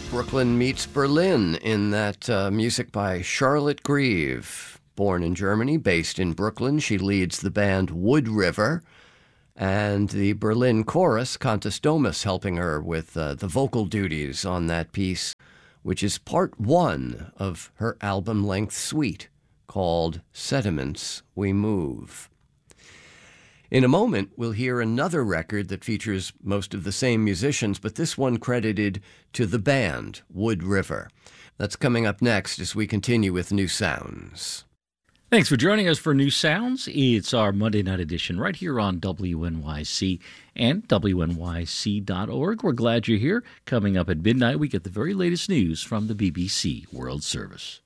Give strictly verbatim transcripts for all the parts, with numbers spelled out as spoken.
Brooklyn meets Berlin in that uh, music by Charlotte Grieve. Born in Germany, based in Brooklyn, she leads the band Wood River, and the Berlin chorus, Cantus Domus, helping her with uh, the vocal duties on that piece, which is part one of her album-length suite called Sediments We Move. In a moment, we'll hear another record that features most of the same musicians, but this one credited to the band, Wood River. That's coming up next as we continue with New Sounds. Thanks for joining us for New Sounds. It's our Monday night edition right here on W N Y C and W N Y C dot org. We're glad you're here. Coming up at midnight, we get the very latest news from the B B C World Service.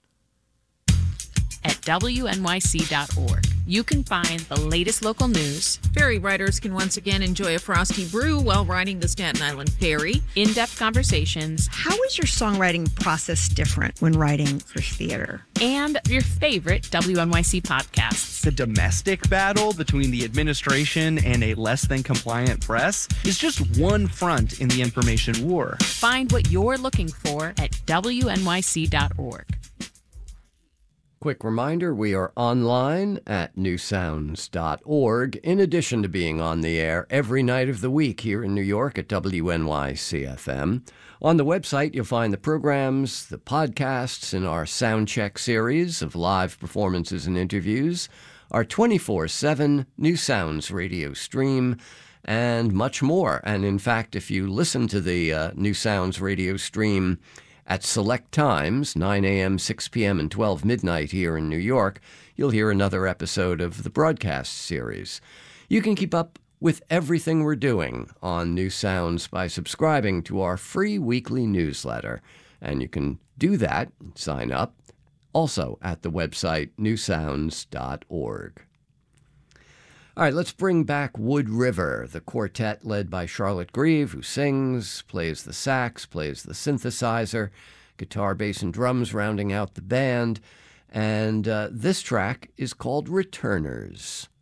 At W N Y C dot org, you can find the latest local news. Ferry riders can once again enjoy a frosty brew while riding the Staten Island Ferry. In-depth conversations. How is your songwriting process different when writing for theater? And your favorite W N Y C podcasts. The domestic battle between the administration and a less than compliant press is just one front in the information war. Find what you're looking for at W N Y C dot org. Quick reminder, we are online at new sounds dot org, in addition to being on the air every night of the week here in New York at W N Y C F M. On the website, you'll find the programs, the podcasts in our Soundcheck series of live performances and interviews, our twenty-four seven New Sounds radio stream, and much more. And in fact, if you listen to the uh, New Sounds radio stream at select times, nine a.m., six p.m., and twelve midnight here in New York, you'll hear another episode of the broadcast series. You can keep up with everything we're doing on New Sounds by subscribing to our free weekly newsletter. And you can do that, sign up, also at the website new sounds dot org. All right, let's bring back Wood River, the quartet led by Charlotte Grieve, who sings, plays the sax, plays the synthesizer, guitar, bass, and drums rounding out the band. And uh, this track is called Returners.